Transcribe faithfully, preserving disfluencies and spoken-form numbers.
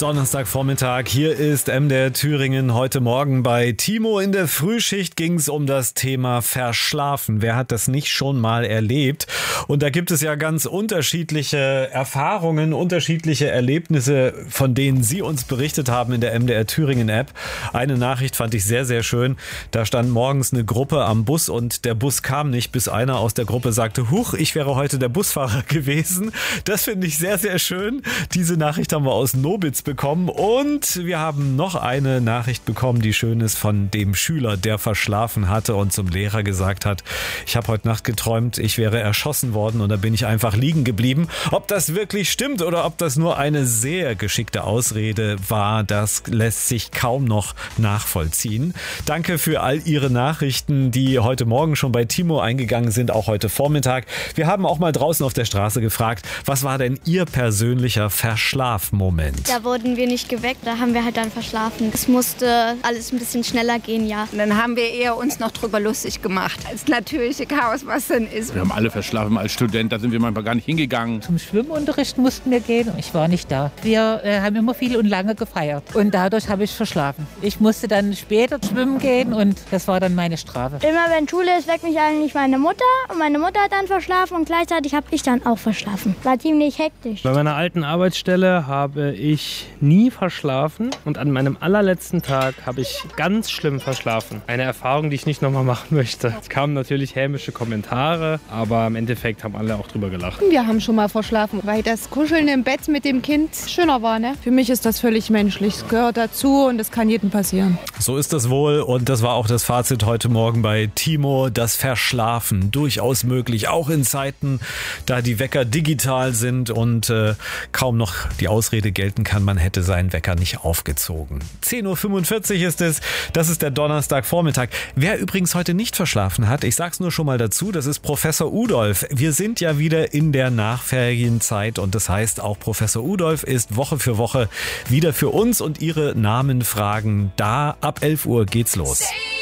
Donnerstagvormittag, hier ist M D R Thüringen. Heute Morgen bei Timo in der Frühschicht ging es um das Thema Verschlafen. Wer hat das nicht schon mal erlebt? Und da gibt es ja ganz unterschiedliche Erfahrungen, unterschiedliche Erlebnisse, von denen Sie uns berichtet haben in der M D R Thüringen App. Eine Nachricht fand ich sehr, sehr schön. Da stand morgens eine Gruppe am Bus und der Bus kam nicht, bis einer aus der Gruppe sagte, huch, ich wäre heute der Busfahrer gewesen. Das finde ich sehr, sehr schön. Diese Nachricht haben wir aus Nobitz bekommen und wir haben noch eine Nachricht bekommen, die schön ist, von dem Schüler, der verschlafen hatte und zum Lehrer gesagt hat, ich habe heute Nacht geträumt, ich wäre erschossen worden und da bin ich einfach liegen geblieben. Ob das wirklich stimmt oder ob das nur eine sehr geschickte Ausrede war, das lässt sich kaum noch nachvollziehen. Danke für all Ihre Nachrichten, die heute Morgen schon bei Timo eingegangen sind, auch heute Vormittag. Wir haben auch mal draußen auf der Straße gefragt, was war denn Ihr persönlicher Verschlafmoment? Da wurden wir nicht geweckt, da haben wir halt dann verschlafen. Es musste alles ein bisschen schneller gehen, ja. Und dann haben wir eher uns noch drüber lustig gemacht. Das natürliche Chaos, was dann ist. Wir haben alle verschlafen als Student, da sind wir manchmal gar nicht hingegangen. Zum Schwimmunterricht mussten wir gehen und ich war nicht da. Wir äh, haben immer viel und lange gefeiert und dadurch habe ich verschlafen. Ich musste dann später schwimmen gehen und das war dann meine Strafe. Immer wenn Schule ist, weckt mich eigentlich meine Mutter und meine Mutter hat dann verschlafen und gleichzeitig habe ich dann auch verschlafen. War ziemlich hektisch. Bei meiner alten Arbeitsstelle habe ich nie verschlafen und an meinem allerletzten Tag habe ich ganz schlimm verschlafen. Eine Erfahrung, die ich nicht nochmal machen möchte. Es kamen natürlich hämische Kommentare, aber im Endeffekt haben alle auch drüber gelacht. Wir haben schon mal verschlafen, weil das Kuscheln im Bett mit dem Kind schöner war, ne? Für mich ist das völlig menschlich. Es gehört dazu und es kann jedem passieren. So ist das wohl und das war auch das Fazit heute Morgen bei Timo. Das Verschlafen durchaus möglich, auch in Zeiten, da die Wecker digital sind und äh, kaum noch die Ausrede gelten kann, man hätte seinen Wecker nicht aufgezogen. zehn Uhr fünfundvierzig ist es, das ist der Donnerstagvormittag. Wer übrigens heute nicht verschlafen hat, ich sag's nur schon mal dazu, das ist Professor Udolf. Wir sind ja wieder in der Nachferienzeit und das heißt, auch Professor Udolf ist Woche für Woche wieder für uns und Ihre Namenfragen da. Ab elf Uhr geht's los.